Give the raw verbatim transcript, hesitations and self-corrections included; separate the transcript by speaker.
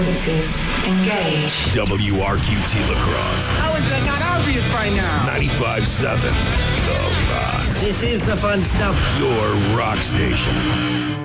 Speaker 1: Services engage.
Speaker 2: W R Q T Lacrosse.
Speaker 3: How is that not obvious by now?
Speaker 2: ninety-five point seven The Rock.
Speaker 4: This is the fun stuff.
Speaker 2: Your rock station.